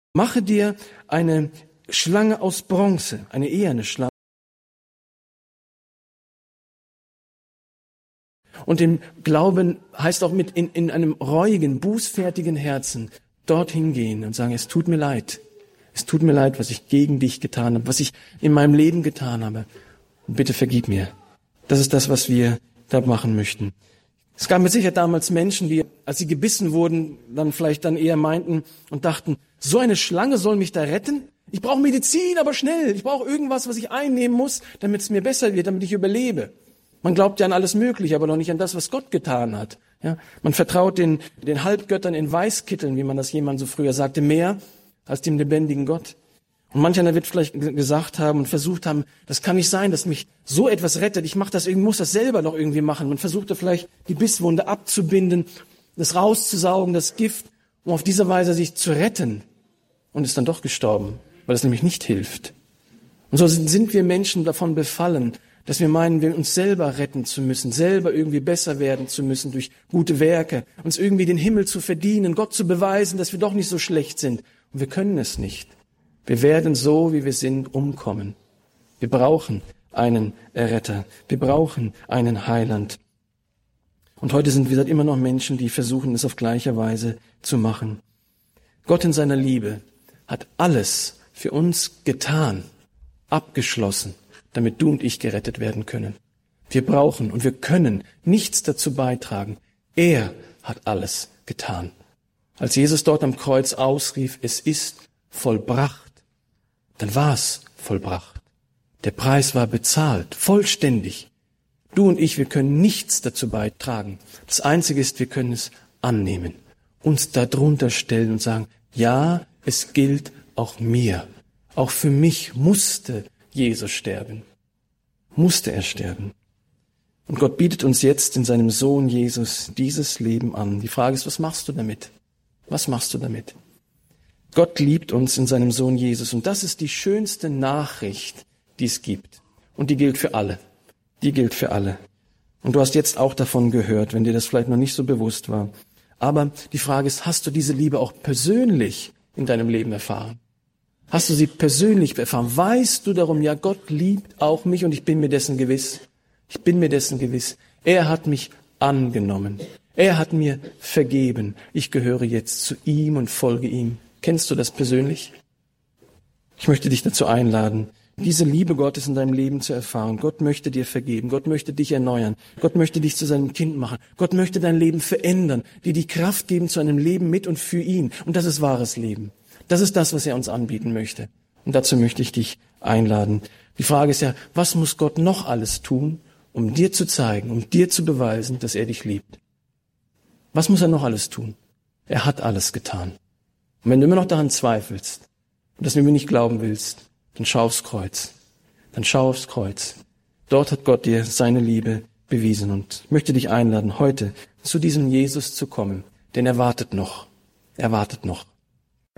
Mache dir eine Schlange aus Bronze, eine eherne Schlange. Und im Glauben heißt auch mit in einem reuigen, bußfertigen Herzen dorthin gehen und sagen, es tut mir leid. Es tut mir leid, was ich gegen dich getan habe, was ich in meinem Leben getan habe. Und bitte vergib mir. Das ist das, was wir da machen möchten. Es gab mit Sicherheit damals Menschen, die, als sie gebissen wurden, dann vielleicht dann eher meinten und dachten, so eine Schlange soll mich da retten? Ich brauche Medizin, aber schnell. Ich brauche irgendwas, was ich einnehmen muss, damit es mir besser wird, damit ich überlebe. Man glaubt ja an alles Mögliche, aber noch nicht an das, was Gott getan hat. Ja, man vertraut den Halbgöttern in Weißkitteln, wie man das jemand so früher sagte, mehr als dem lebendigen Gott. Und manch einer wird vielleicht gesagt haben und versucht haben, das kann nicht sein, dass mich so etwas rettet. Ich mache das irgendwie, muss das selber noch irgendwie machen. Man versuchte vielleicht die Bisswunde abzubinden, das rauszusaugen, das Gift, um auf diese Weise sich zu retten. Und ist dann doch gestorben, weil es nämlich nicht hilft. Und so sind wir Menschen davon befallen, dass wir meinen, wir uns selber retten zu müssen, selber irgendwie besser werden zu müssen durch gute Werke, uns irgendwie den Himmel zu verdienen, Gott zu beweisen, dass wir doch nicht so schlecht sind. Und wir können es nicht. Wir werden so, wie wir sind, umkommen. Wir brauchen einen Erretter. Wir brauchen einen Heiland. Und heute sind, wie gesagt, immer noch Menschen, die versuchen, es auf gleiche Weise zu machen. Gott in seiner Liebe hat alles für uns getan, abgeschlossen, damit du und ich gerettet werden können. Wir brauchen und wir können nichts dazu beitragen. Er hat alles getan. Als Jesus dort am Kreuz ausrief, es ist vollbracht, dann war es vollbracht. Der Preis war bezahlt, vollständig. Du und ich, wir können nichts dazu beitragen. Das Einzige ist, wir können es annehmen, uns darunter stellen und sagen, ja, es gilt auch mir. Auch für mich musste Jesus sterben. Musste er sterben. Und Gott bietet uns jetzt in seinem Sohn Jesus dieses Leben an. Die Frage ist, was machst du damit? Was machst du damit? Gott liebt uns in seinem Sohn Jesus. Und das ist die schönste Nachricht, die es gibt. Und die gilt für alle. Die gilt für alle. Und du hast jetzt auch davon gehört, wenn dir das vielleicht noch nicht so bewusst war. Aber die Frage ist, hast du diese Liebe auch persönlich in deinem Leben erfahren? Hast du sie persönlich erfahren? Weißt du darum, ja, Gott liebt auch mich und ich bin mir dessen gewiss. Ich bin mir dessen gewiss. Er hat mich angenommen. Er hat mir vergeben. Ich gehöre jetzt zu ihm und folge ihm. Kennst du das persönlich? Ich möchte dich dazu einladen, diese Liebe Gottes in deinem Leben zu erfahren. Gott möchte dir vergeben. Gott möchte dich erneuern. Gott möchte dich zu seinem Kind machen. Gott möchte dein Leben verändern, dir die Kraft geben zu einem Leben mit und für ihn. Und das ist wahres Leben. Das ist das, was er uns anbieten möchte. Und dazu möchte ich dich einladen. Die Frage ist ja, was muss Gott noch alles tun, um dir zu zeigen, um dir zu beweisen, dass er dich liebt? Was muss er noch alles tun? Er hat alles getan. Und wenn du immer noch daran zweifelst und das mir nicht glauben willst, dann schau aufs Kreuz. Dann schau aufs Kreuz. Dort hat Gott dir seine Liebe bewiesen. Und ich möchte dich einladen, heute zu diesem Jesus zu kommen. Denn er wartet noch. Er wartet noch.